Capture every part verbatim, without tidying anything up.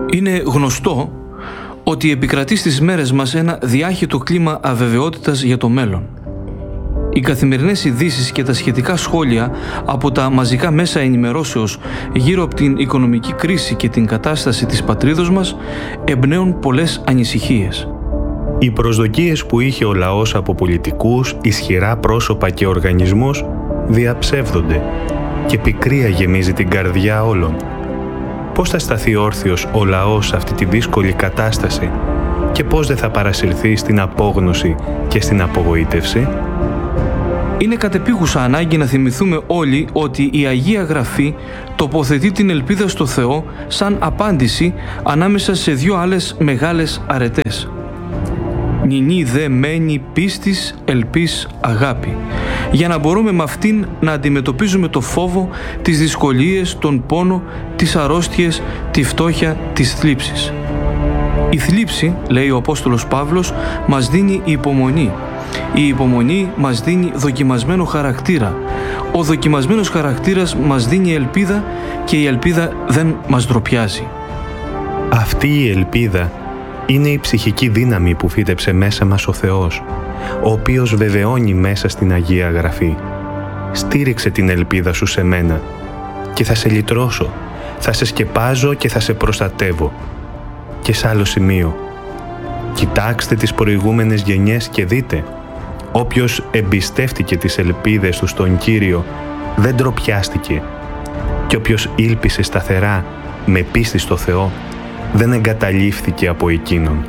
Είναι γνωστό ότι επικρατεί στις μέρες μας ένα διάχυτο κλίμα αβεβαιότητας για το μέλλον. Οι καθημερινές ειδήσεις και τα σχετικά σχόλια από τα μαζικά μέσα ενημερώσεως γύρω από την οικονομική κρίση και την κατάσταση της πατρίδος μας εμπνέουν πολλές ανησυχίες. Οι προσδοκίες που είχε ο λαός από πολιτικούς, ισχυρά πρόσωπα και οργανισμούς διαψεύδονται και πικρία γεμίζει την καρδιά όλων. Πώς θα σταθεί όρθιος ο λαός σε αυτή τη δύσκολη κατάσταση και πώς δεν θα παρασυρθεί στην απόγνωση και στην απογοήτευση? Είναι κατεπίγουσα ανάγκη να θυμηθούμε όλοι ότι η Αγία Γραφή τοποθετεί την ελπίδα στο Θεό σαν απάντηση ανάμεσα σε δύο άλλες μεγάλες αρετές. Νηνή δε μένει πίστης, ελπίς, αγάπη, για να μπορούμε με αυτήν να αντιμετωπίζουμε το φόβο, τις δυσκολίες, τον πόνο, τις αρρώστιες, τη φτώχεια, τις θλίψεις. Η θλίψη, λέει ο Απόστολος Παύλος, μας δίνει υπομονή. Η υπομονή μας δίνει δοκιμασμένο χαρακτήρα. Ο δοκιμασμένος χαρακτήρας μας δίνει ελπίδα και η ελπίδα δεν μας ντροπιάζει. Αυτή η ελπίδα είναι η ψυχική δύναμη που φύτεψε μέσα μας ο Θεός, ο οποίος βεβαιώνει μέσα στην Αγία Γραφή. Στήριξε την ελπίδα σου σε μένα και θα σε λυτρώσω, θα σε σκεπάζω και θα σε προστατεύω. Και σε άλλο σημείο, κοιτάξτε τις προηγούμενες γενιές και δείτε, όποιος εμπιστεύτηκε τις ελπίδες του στον Κύριο δεν ντροπιάστηκε και όποιος ήλπισε σταθερά με πίστη στο Θεό δεν εγκαταλείφθηκε από εκείνον.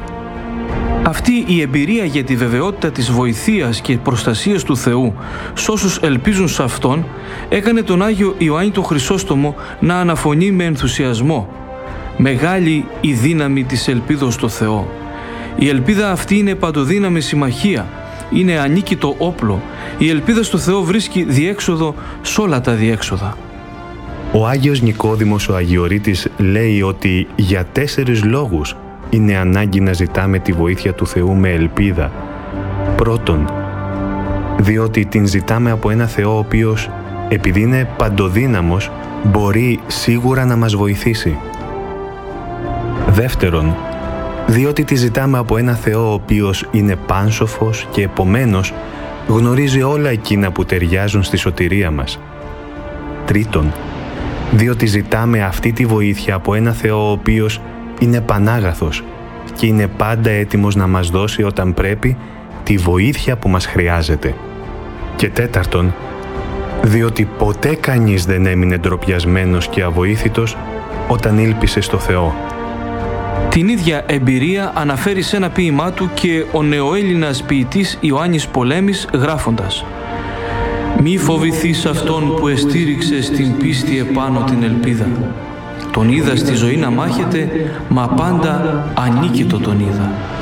Αυτή η εμπειρία για τη βεβαιότητα της βοηθείας και προστασίας του Θεού σ' όσους ελπίζουν σε Αυτόν έκανε τον Άγιο Ιωάννη τον Χρυσόστομο να αναφωνεί με ενθουσιασμό: «Μεγάλη η δύναμη της ελπίδος στο Θεό». Η ελπίδα αυτή είναι παντοδύναμη συμμαχία, είναι ανίκητο όπλο. Η ελπίδα στο Θεό βρίσκει διέξοδο σ' όλα τα διέξοδα. Ο Άγιος Νικόδημος ο Αγιορείτης λέει ότι για τέσσερις λόγους είναι ανάγκη να ζητάμε τη βοήθεια του Θεού με ελπίδα. Πρώτον, διότι την ζητάμε από ένα Θεό ο οποίος, επειδή είναι παντοδύναμος, μπορεί σίγουρα να μας βοηθήσει. Δεύτερον, διότι τη ζητάμε από ένα Θεό ο οποίος είναι πάνσοφος και επομένως γνωρίζει όλα εκείνα που ταιριάζουν στη σωτηρία μας. Τρίτον, διότι ζητάμε αυτή τη βοήθεια από ένα Θεό ο οποίος είναι πανάγαθος και είναι πάντα έτοιμος να μας δώσει όταν πρέπει τη βοήθεια που μας χρειάζεται. Και τέταρτον, διότι ποτέ κανείς δεν έμεινε ντροπιασμένος και αβοήθητος όταν ήλπισε στο Θεό. Την ίδια εμπειρία αναφέρει σε ένα ποίημά του και ο νεοέλληνας ποιητής Ιωάννης Πολέμης γράφοντας: «Μη φοβηθείς αυτόν που εστήριξε στην πίστη επάνω την ελπίδα. Τον είδα στη ζωή να μάχεται, μα πάντα ανίκητο τον είδα».